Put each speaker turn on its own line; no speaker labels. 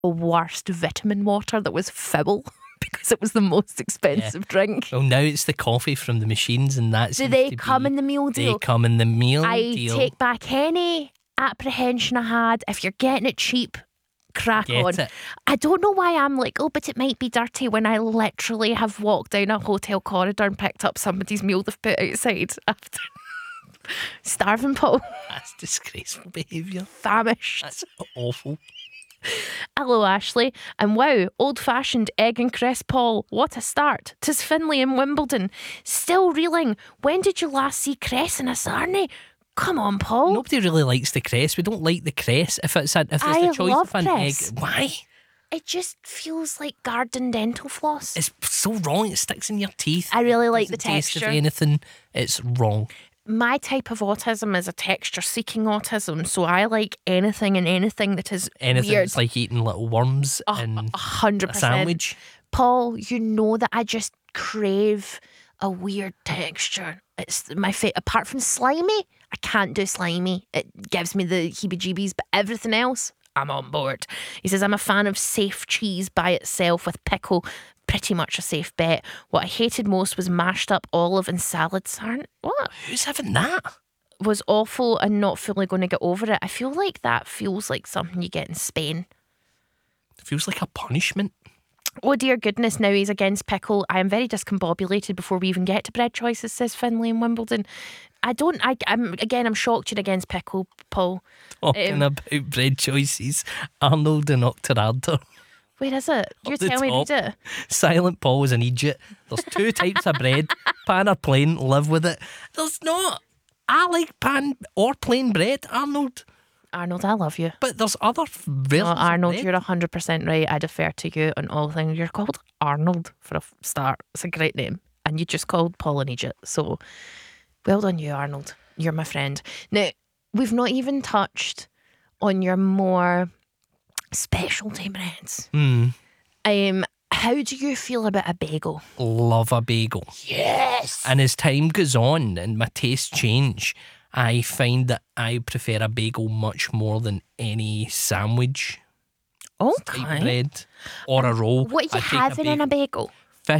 worst vitamin water that was foul because it was the most expensive drink.
Well, now it's the coffee from the machines, and that's
Do they come in the meal deal?
They come in the meal
I
deal.
take back any apprehension I had. If you're getting it cheap, crack
Get
on.
it.
I don't know why I'm like, oh, but it might be dirty, when I literally have walked down a hotel corridor and picked up somebody's meal they've put outside after starving, Paul.
That's disgraceful behaviour.
Famished.
That's awful.
Hello, Ashley. And wow, old-fashioned egg and cress, Paul. What a start. 'Tis Finlay and Wimbledon. Still reeling. When did you last see cress in a sarnie? Come on, Paul.
Nobody really likes the cress. We don't like the cress. If there's the choice
love
of an
cress.
egg, why?
It just feels like garden dental floss.
It's so wrong. It sticks in your teeth.
I really like the
Doesn't taste of
texture.
anything. It's wrong.
My type of autism is a texture-seeking autism, so I like anything and anything that is
Anything
weird.
that's like eating little worms in
100%.
a sandwich.
Paul, you know that I just crave a weird texture. It's my apart from slimy, I can't do slimy. It gives me the heebie-jeebies, but everything else, I'm on board. He says, I'm a fan of safe cheese by itself with pickle. Pretty much a safe bet. What I hated most was mashed up olive and salad sarn. What?
Who's having that?
Was awful and not fully going to get over it. I feel like that feels like something you get in Spain.
It feels like a punishment.
Oh dear goodness, now he's against pickle. I am very discombobulated before we even get to bread choices, says Finlay and Wimbledon. I'm shocked you're against pickle, Paul.
Talking about bread choices, Arnold and Octorado.
Where is it? You
Up the
tell me,
top.
read it.
Silent Paul is an idiot. There's two types of bread, pan or plain, live with it. There's not. I like pan or plain bread, Arnold.
Arnold, I love you.
But there's other versions
Oh, Arnold,
of bread.
you're 100% right. I defer to you on all things. You're called Arnold for a start. It's a great name. And you just called Paul an idiot. So well done you, Arnold. You're my friend. Now, we've not even touched on your more specialty breads. How do you feel about a bagel?
Love a bagel.
Yes.
And as time goes on and my tastes change, I find that I prefer a bagel much more than any sandwich type
Okay.
bread or a roll.
What are
I
you
take
having in a bagel?